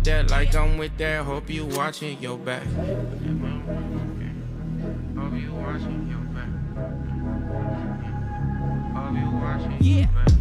that, like I'm with that. Hope you watching your back. Hope you watching your back. Hope you watching your back.